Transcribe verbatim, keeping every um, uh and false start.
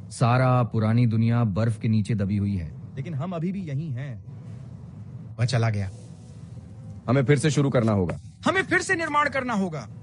सारा पुरानी दुनिया बर्फ के नीचे दबी हुई है, लेकिन हम अभी भी यहीं हैं। वह चला गया। हमें फिर से शुरू करना होगा। हमें फिर से निर्माण करना होगा।